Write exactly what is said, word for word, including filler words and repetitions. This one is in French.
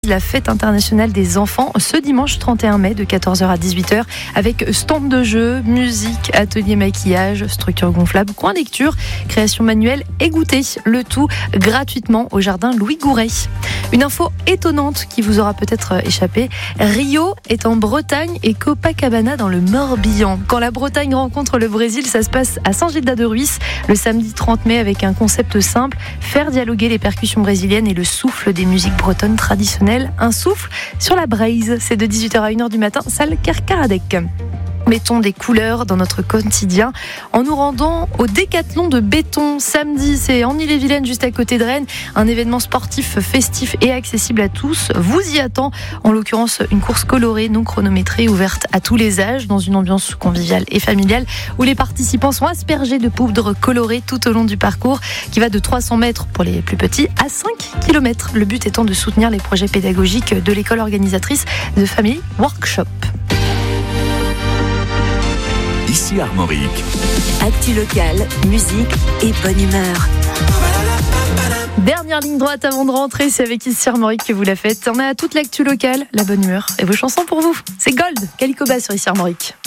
La fête internationale des enfants ce dimanche trente et un mai de quatorze heures à dix-huit heures avec stand de jeux, musique, atelier maquillage, structure gonflable, coin lecture, création manuelle et goûter. Le tout gratuitement au jardin Louis Gouret. Une info étonnante qui vous aura peut-être échappé. Rio est en Bretagne et Copacabana dans le Morbihan. Quand la Bretagne rencontre le Brésil, ça se passe à Saint-Gildas-de-Ruisse le samedi trente mai avec un concept simple, faire dialoguer les percussions brésiliennes et le souffle des musiques bretonnes traditionnelles. Un souffle sur la braise. C'est de dix-huit heures à une heure du matin, salle Kerkaradec. Mettons des couleurs dans notre quotidien en nous rendant au Décathlon de Béton samedi. C'est en Ille-et-Vilaine, juste à côté de Rennes. Un événement sportif, festif et accessible à tous. Vous y attend, en l'occurrence, une course colorée, non chronométrée, ouverte à tous les âges, dans une ambiance conviviale et familiale, où les participants sont aspergés de poudre colorée tout au long du parcours, qui va de trois cents mètres pour les plus petits à cinq kilomètres. Le but étant de soutenir les projets pédagogiques de l'école organisatrice de Family Workshop. Ici Armorique. Actu locale, musique et bonne humeur. Dernière ligne droite avant de rentrer, c'est avec Ici Armorique que vous la faites. On a toute l'actu locale, la bonne humeur et vos chansons pour vous. C'est Gold, Calico Bas sur Ici Armorique.